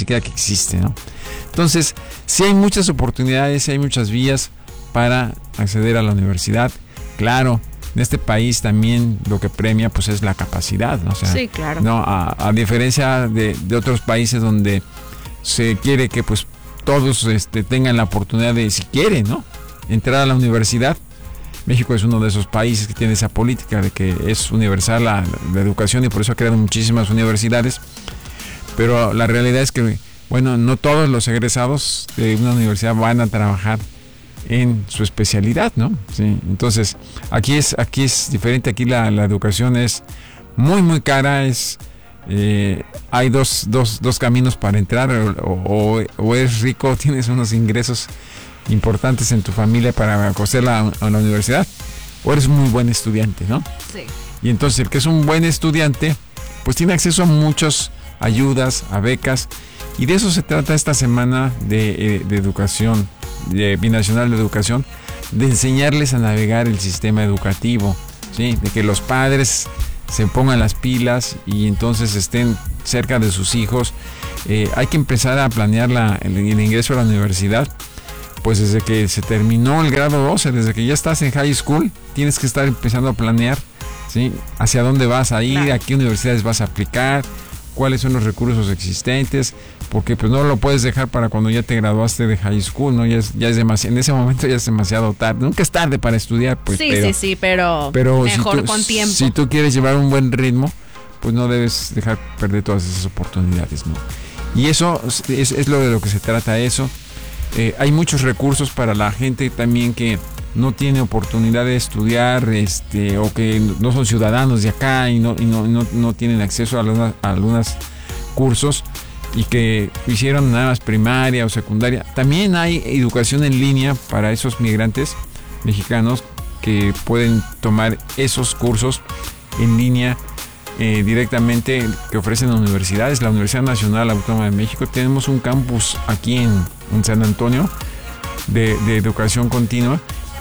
siquiera que existe, ¿no? Entonces, sí hay muchas oportunidades, sí hay muchas vías para acceder a la universidad. Claro, en este país también lo que premia pues es la capacidad, ¿no? O sea, sí, claro. No, a diferencia de otros países donde se quiere que pues todos tengan la oportunidad de, si quieren, ¿no?, entrar a la universidad. México es uno de esos países que tiene esa política de que es universal la educación, y por eso ha creado muchísimas universidades. Pero la realidad es que, bueno, no todos los egresados de una universidad van a trabajar en su especialidad, ¿no? Sí, entonces aquí es diferente. Aquí la educación es muy muy cara. Hay dos caminos para entrar, o eres rico, tienes unos ingresos importantes en tu familia para costear a la universidad, o eres muy buen estudiante, ¿no? Sí. Y entonces el que es un buen estudiante pues tiene acceso a muchas ayudas, a becas, y de eso se trata esta semana de educación, de Binacional de Educación, de enseñarles a navegar el sistema educativo, ¿sí? De que los padres se pongan las pilas y entonces estén cerca de sus hijos. Hay que empezar a planear el ingreso a la universidad, pues desde que se terminó el grado 12, desde que ya estás en high school, tienes que estar empezando a planear, ¿sí?, hacia dónde vas a ir, a qué universidades vas a aplicar, cuáles son los recursos existentes, porque pues no lo puedes dejar para cuando ya te graduaste de high school, ¿no? Ya es demasiado, en ese momento ya es demasiado tarde. Nunca es tarde para estudiar, pues. Sí, pero mejor si con tiempo. Si tú quieres llevar un buen ritmo, pues no debes dejar perder todas esas oportunidades, ¿no? Y eso es lo de lo que se trata, eso. Hay muchos recursos para la gente también que no tiene oportunidad de estudiar, o que no son ciudadanos de acá y no tienen acceso a algunos cursos, y que hicieron nada más primaria o secundaria. También hay educación en línea para esos migrantes mexicanos que pueden tomar esos cursos en línea directamente, que ofrecen universidades. La Universidad Nacional Autónoma de México, tenemos un campus aquí en San Antonio de educación continua.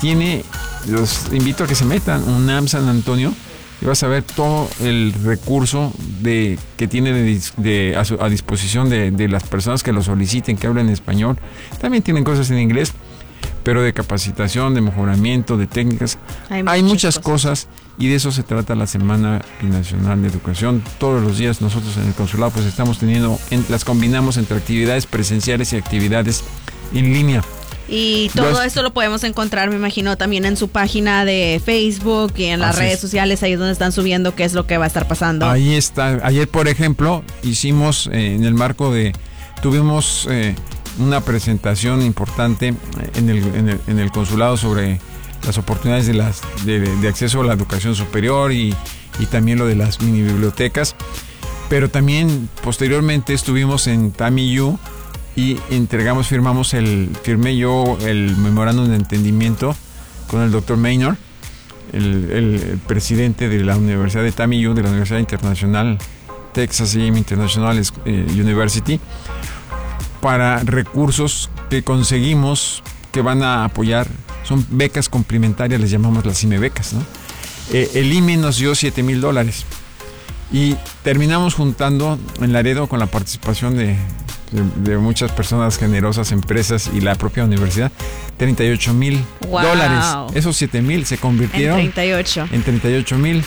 Los invito a que se metan, UNAM San Antonio, y vas a ver todo el recurso que tiene a disposición de las personas que lo soliciten, que hablen español. También tienen cosas en inglés, pero de capacitación, de mejoramiento, de técnicas. Hay muchas cosas, y de eso se trata la Semana Binacional de Educación. Todos los días nosotros en el consulado pues estamos las combinamos entre actividades presenciales y actividades en línea. Y todo esto lo podemos encontrar, me imagino, también en su página de Facebook y en las redes sociales. Ahí es donde están subiendo qué es lo que va a estar pasando. Ahí está. Ayer, por ejemplo, hicimos en el marco tuvimos una presentación importante en el consulado sobre las oportunidades de acceso a la educación superior, y también lo de las mini bibliotecas. Pero también posteriormente estuvimos en TAMIU y firmé yo el memorándum de entendimiento con el doctor Maynor, el presidente de la Universidad de TAMIU, de la Universidad Internacional Texas A&M International University, para recursos que conseguimos que van a apoyar. Son becas complementarias, les llamamos las IME becas, ¿no? El IME nos dio $7,000 y terminamos juntando en Laredo, con la participación de muchas personas generosas, empresas y la propia universidad, $38,000. Esos $7,000 se convirtieron en $38,000,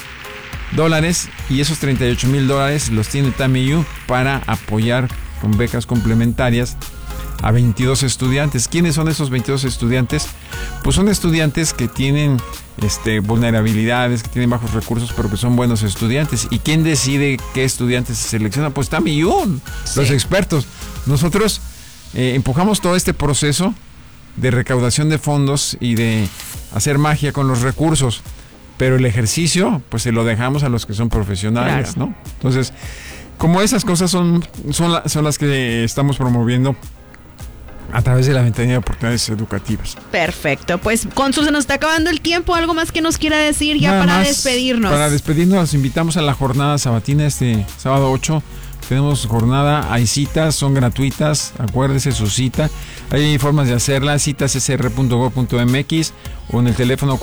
y esos $38,000 los tiene TAMIU para apoyar con becas complementarias a 22 estudiantes. ¿Quiénes son esos 22 estudiantes? Pues son estudiantes que tienen vulnerabilidades, que tienen bajos recursos, pero que son buenos estudiantes. ¿Y quién decide qué estudiantes se selecciona? Pues TAMIU, los expertos. Nosotros empujamos todo este proceso de recaudación de fondos y de hacer magia con los recursos, pero el ejercicio pues se lo dejamos a los que son profesionales, claro, ¿no? Entonces, como esas cosas son las que estamos promoviendo a través de la ventanilla de oportunidades educativas. Perfecto, pues Cónsul, se nos está acabando el tiempo. ¿Algo más que nos quiera decir ya para despedirnos? Para despedirnos, los invitamos a la jornada sabatina sábado 8. Tenemos jornada, hay citas, son gratuitas, acuérdese su cita. Hay formas de hacerla, citassr.gov.mx o en el teléfono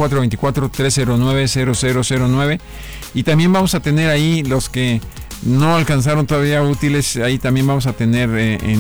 424-309-0009. Y también vamos a tener ahí los que no alcanzaron todavía útiles, ahí también vamos a tener